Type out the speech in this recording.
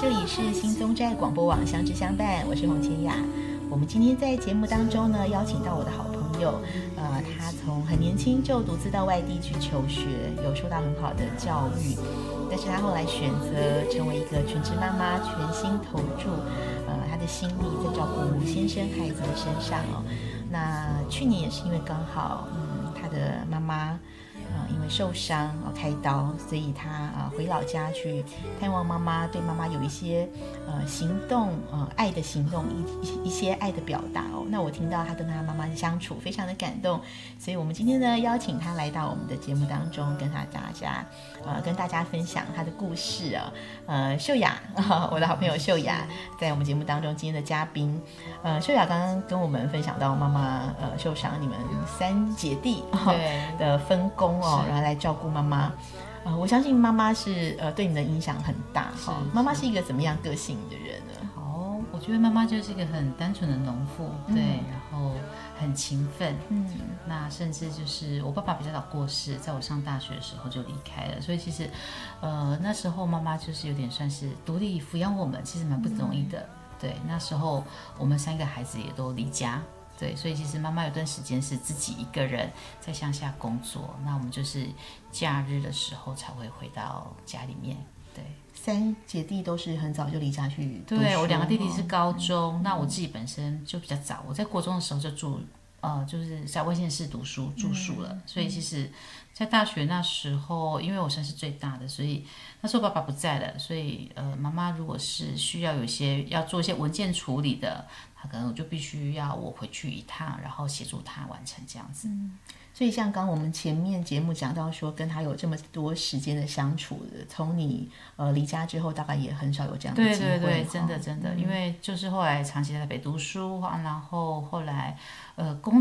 这里是新宗寨广播网相知相伴，我是洪千雅。我们今天在节目当中呢，邀请到我的好朋友，他从很年轻就独自到外地去求学，有受到很好的教育，但是他后来选择成为一个全职妈妈，全心投注他的心力在照顾先生孩子的身上哦。那去年也是因为刚好他的妈妈因为受伤开刀，所以他回老家去探望妈妈，对妈妈有一些行动爱的行动，一些爱的表达哦。那我听到他跟他妈妈的相处非常的感动，所以我们今天呢邀请他来到我们的节目当中，跟大家分享他的故事啊。秀雅我的好朋友秀雅在我们节目当中今天的嘉宾。秀雅刚刚跟我们分享到妈妈受伤，你们3姐弟的分工然后来照顾妈妈。我相信妈妈是对你的影响很大妈妈是一个怎么样个性的人呢？ 我觉得妈妈就是一个很单纯的农妇，对，然后很勤奋，那甚至就是我爸爸比较早过世，在我上大学的时候就离开了，所以其实那时候妈妈就是有点算是独立抚养我们，其实蛮不容易的，对，那时候我们3个孩子也都离家。对，所以其实妈妈有段时间是自己一个人在乡下工作，那我们就是假日的时候才会回到家里面。对 ，3姐弟都是很早就离家去读书。 对，我2个弟弟是高中，那我自己本身就比较早，我在国中的时候就就是在外县市读书住宿了，所以其实在大学那时候，因为我算是最大的，所以那时候爸爸不在了，所以妈妈如果是需要要做一些文件处理的，她可能我就必须要我回去一趟，然后协助她完成这样子。 所以像刚我们前面节目讲到说，跟他有这么多时间的相处的，从你离家之后，大概也很少有这样的机会。 对，真的，因为就是后来长期在台北读书，然后后来工